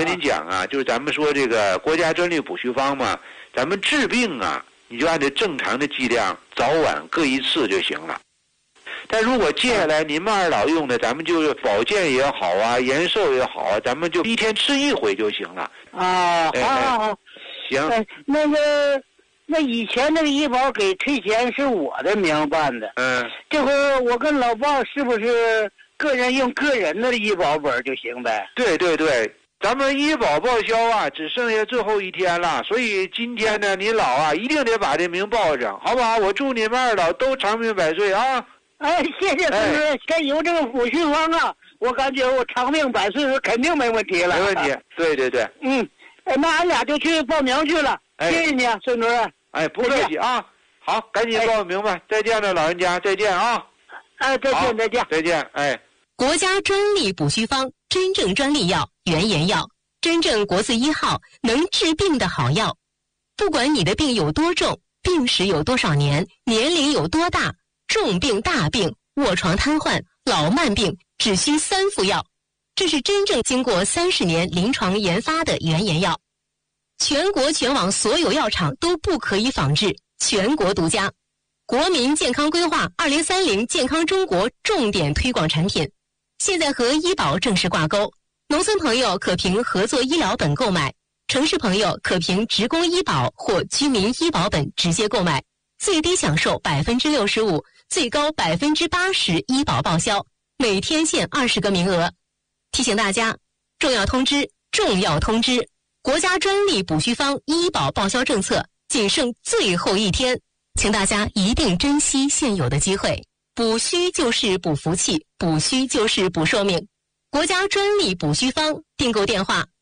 跟您讲啊，就是咱们说这个国家专利补虚方嘛，咱们治病啊，你就按照正常的剂量，早晚各1次就行了。但如果接下来您们二老用的，咱们就是保健也好啊，延寿也好啊，咱们就1天吃1回就行了。 啊，好， 行。 那以前那个医保给退钱是我的名办的，这回我跟老鲍是不是个人用个人的医保本就行呗？ 对对对，咱们医保报销啊，只剩下最后1天了，所以今天呢，您老啊一定得把这名报上，好不好？我祝你们二老都长命百岁啊！ 哎，谢谢孙主任，先有这个补虚方啊，我感觉我长命百岁是肯定没问题了。 没问题，对对对。 那俺俩就去报名去了，谢谢你啊，孙主任。 哎，不客气啊，好，赶紧报名吧，再见了，老人家，再见啊！ 再见，再见， 再见，哎。 国家专利补虚方，真正专利药，原研药，真正国字1号，能治病的好药。不管你的病有多重，病史有多少年，年龄有多大，重病、大病、卧床瘫痪、老慢病，只需3副药。这是真正经过30年临床研发的原研药。全国全网所有药厂都不可以仿制，全国独家。国民健康规划2030健康中国重点推广产品，现在和医保正式挂钩。农村朋友可凭合作医疗本购买，城市朋友可凭职工医保或居民医保本直接购买，最低享受65%，最高80%医保报销，每天限20个名额。提醒大家，重要通知！国家专利补虚方医保报销政策仅剩最后1天，请大家一定珍惜现有的机会。补虚就是补福气，补虚就是补寿命。国家专利补虚方订购电话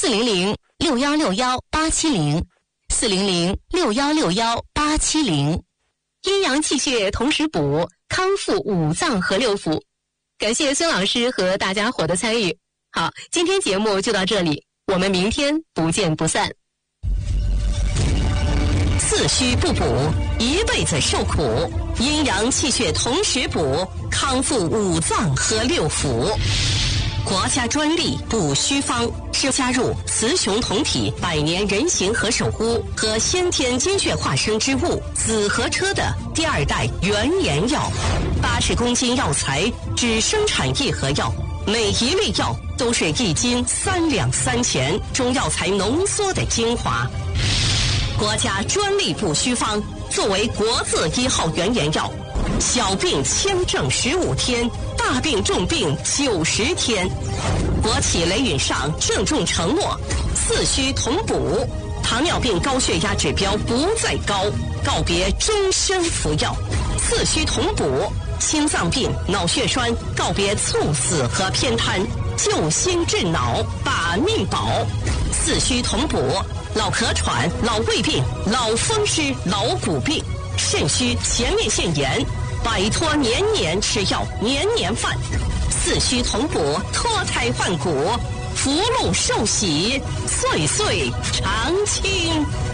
：400-6161-870，400-6161-870。阴阳气血同时补，康复5脏和6腑。感谢孙老师和大家伙的参与。好，今天节目就到这里，我们明天不见不散。 四虚不补，一辈子受苦；阴阳气血同时补，康复5脏和6腑。国家专利补虚方是加入雌雄同体百年人形和首乌和先天精血化生之物紫河车的第2代原研药，80公斤药材只生产1盒药，每一粒药都是1斤3两3钱中药材浓缩的精华。国家专利补虚方作为国字1号原研药，小病轻症15天，大病重病90天。国企雷允上郑重承诺，四虚同补，糖尿病高血压指标不再高，告别终身服药；四虚同补，心脏病、脑血栓告别猝死和偏瘫，救心治脑，把命保；四虚同补，老咳喘、老胃病、老风湿、老骨病，肾虚前列腺炎，摆脱年年吃药、年年犯；四虚同补，脱胎换骨，福禄寿喜，岁岁常青。